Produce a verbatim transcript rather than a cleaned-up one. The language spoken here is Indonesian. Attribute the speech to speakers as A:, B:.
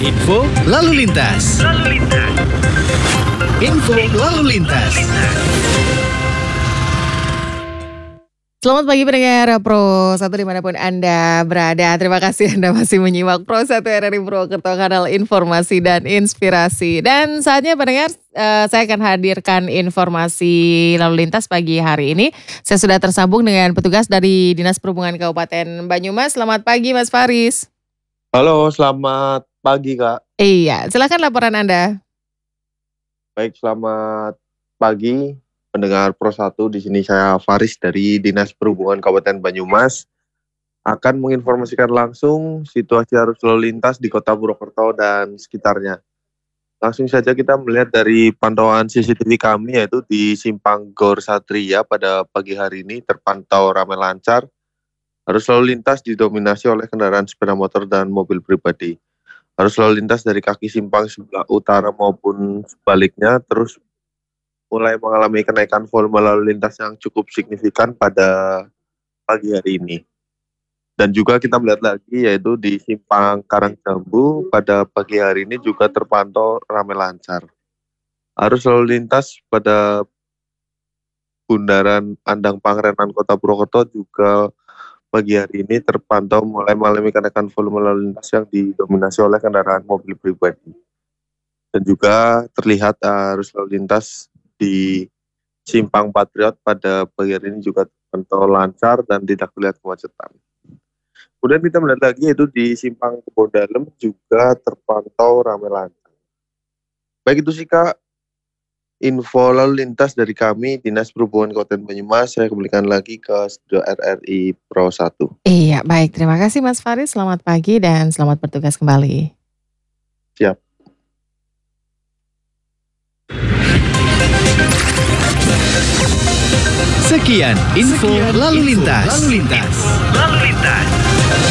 A: Info Lalu Lintas.
B: Lalu lintas.
A: Info Lalu Lintas.
C: Selamat pagi pendengar Pro satu dimanapun Anda berada. Terima kasih Anda masih menyimak Pro satu R R I Purwokerto, kanal informasi dan inspirasi. Dan saatnya pendengar, eh, saya akan hadirkan informasi lalu lintas pagi hari ini. Saya sudah tersambung dengan petugas dari Dinas Perhubungan Kabupaten Banyumas. Selamat pagi Mas Faris.
D: Halo, selamat pagi Kak.
C: Iya, silakan laporan Anda.
D: Baik, selamat pagi pendengar Pro satu. Di sini saya Faris dari Dinas Perhubungan Kabupaten Banyumas akan menginformasikan langsung situasi arus lalu lintas di Kota Purwokerto dan sekitarnya. Langsung saja kita melihat dari pantauan C C T V kami, yaitu di Simpang Gor Satria pada pagi hari ini terpantau ramai lancar. Arus lalu lintas didominasi oleh kendaraan sepeda motor dan mobil pribadi. Arus lalu lintas dari kaki simpang sebelah utara maupun sebaliknya terus mulai mengalami kenaikan volume lalu lintas yang cukup signifikan pada pagi hari ini. Dan juga kita melihat lagi yaitu di Simpang Karangjambu pada pagi hari ini juga terpantau ramai lancar. Arus lalu lintas pada Bundaran Andang Pangerenan Kota Purwokerto juga pagi hari ini terpantau mulai mengalami kenaikan volume lalu lintas yang didominasi oleh kendaraan mobil pribadi. Dan juga terlihat arus lalu lintas di Simpang Patriot pada pagi hari ini juga terpantau lancar dan tidak terlihat kemacetan. Kemudian kita melihat lagi yaitu di Simpang Kebon Dalem juga terpantau ramai lancar. Baik itu sih Kak, info lalu lintas dari kami Dinas Perhubungan Kabupaten Banyumas. Saya kembalikan lagi ke studio R R I Pro satu.
C: Iya, baik. Terima kasih Mas Faris. Selamat pagi dan selamat bertugas kembali.
D: Siap.
A: Sekian info Lalu Lintas. Lalu Lintas.
B: Lalu lintas.